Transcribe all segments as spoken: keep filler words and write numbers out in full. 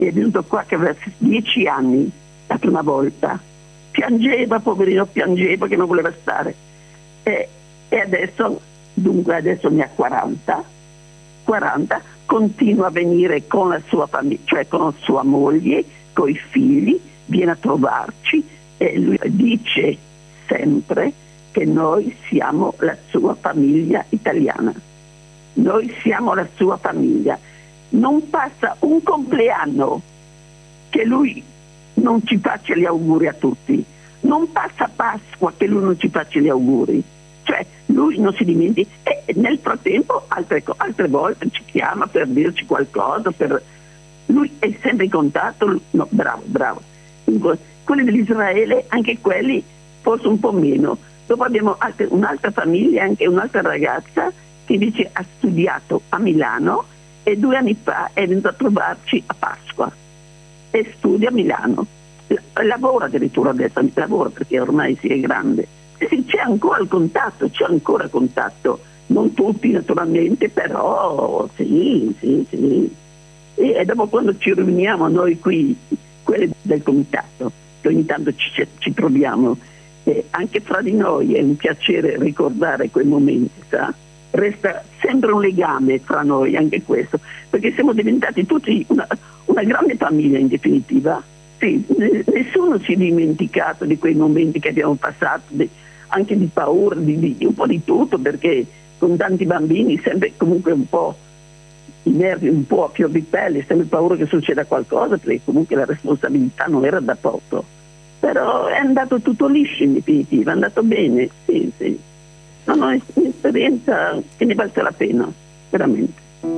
è venuto qua che aveva dieci anni la prima volta, piangeva, poverino, piangeva che non voleva stare, e, e adesso, dunque adesso ne ha quaranta, quaranta, continua a venire con la sua famiglia, cioè con sua moglie, con i figli, viene a trovarci e lui dice sempre che noi siamo la sua famiglia italiana, noi siamo la sua famiglia. Non passa un compleanno che lui non ci faccia gli auguri a tutti, non passa Pasqua che lui non ci faccia gli auguri, cioè lui non si dimentica, e nel frattempo altre, altre volte ci chiama per dirci qualcosa, per... lui è sempre in contatto, no, bravo, bravo. Quelli dell'Israele, anche quelli forse un po' meno. Dopo abbiamo altre, un'altra famiglia, anche un'altra ragazza che invece ha studiato a Milano e due anni fa è venuta a trovarci a Pasqua e studia a Milano. Lavora addirittura adesso, lavora perché ormai si è grande. E sì, c'è ancora il contatto, c'è ancora contatto, non tutti naturalmente, però sì, sì, sì. E dopo quando ci riuniamo noi qui, quelli del comitato, che ogni tanto ci, ci troviamo, eh, anche fra di noi è un piacere ricordare quei momenti, sa? Resta sempre un legame fra noi, anche questo, perché siamo diventati tutti una, una grande famiglia in definitiva. Sì, nessuno si è dimenticato di quei momenti che abbiamo passato, di, anche di paura, di, di un po' di tutto, perché con tanti bambini sempre comunque un po' i nervi un po' a fior di pelle, sempre paura che succeda qualcosa, perché comunque la responsabilità non era da poco. Però è andato tutto liscio in definitiva, è andato bene, sì, sì. No, no, è un'esperienza che ne vale la pena, veramente.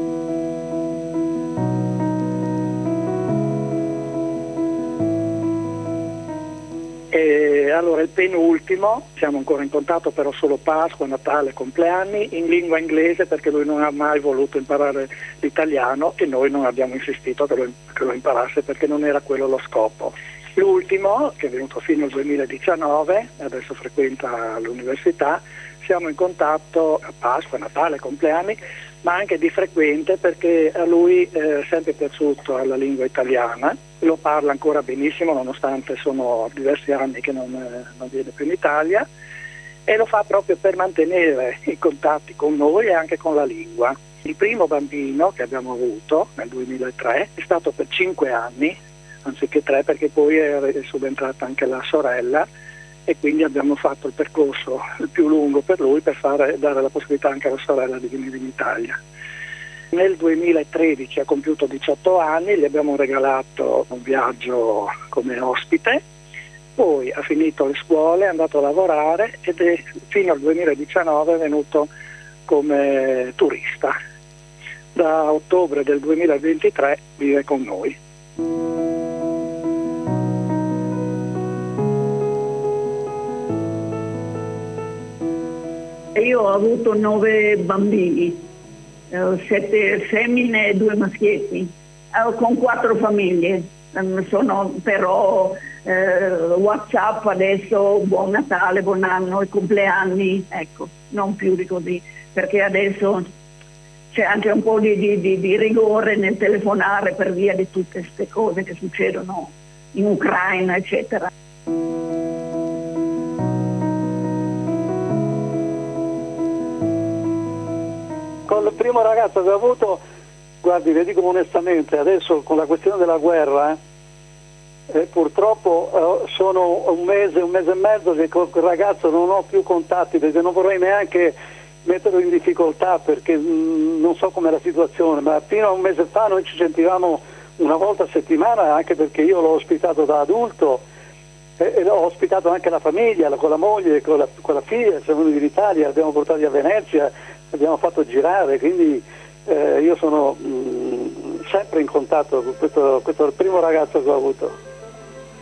E allora il penultimo, siamo ancora in contatto, però solo Pasqua, Natale, compleanni, in lingua inglese, perché lui non ha mai voluto imparare l'italiano e noi non abbiamo insistito che lo, che lo imparasse perché non era quello lo scopo. L'ultimo, che è venuto fino al duemiladiciannove, adesso frequenta l'università, siamo in contatto a Pasqua, Natale, compleanni, ma anche di frequente perché a lui è sempre piaciuto la lingua italiana, lo parla ancora benissimo nonostante sono diversi anni che non, non viene più in Italia, e lo fa proprio per mantenere i contatti con noi e anche con la lingua. Il primo bambino che abbiamo avuto nel duemilatré è stato per cinque anni, anziché tre, perché poi è subentrata anche la sorella e quindi abbiamo fatto il percorso il più lungo per lui per fare, dare la possibilità anche alla sorella di venire in Italia. Nel duemilatredici ha compiuto diciotto anni, gli abbiamo regalato un viaggio come ospite, poi ha finito le scuole, è andato a lavorare ed è fino al duemiladiciannove è venuto come turista. Da ottobre del duemilaventitré vive con noi. Io ho avuto nove bambini, sette femmine e due maschietti, con quattro famiglie. Sono però eh, WhatsApp adesso, buon Natale, buon anno e compleanni, ecco, non più di così, perché adesso c'è anche un po' di, di, di rigore nel telefonare per via di tutte queste cose che succedono in Ucraina, eccetera. Con il primo ragazzo che ho avuto, guardi, le dico onestamente, adesso con la questione della guerra, eh, purtroppo eh, sono un mese, un mese e mezzo che con quel ragazzo non ho più contatti, perché non vorrei neanche metterlo in difficoltà, perché mh, non so com'è la situazione, ma fino a un mese fa noi ci sentivamo una volta a settimana, anche perché io l'ho ospitato da adulto e, e ho ospitato anche la famiglia, con la moglie, con la, con la figlia, siamo venuti in Italia, abbiamo portati a Venezia, abbiamo fatto girare, quindi eh, io sono mh, sempre in contatto con questo, questo è il primo ragazzo che ho avuto.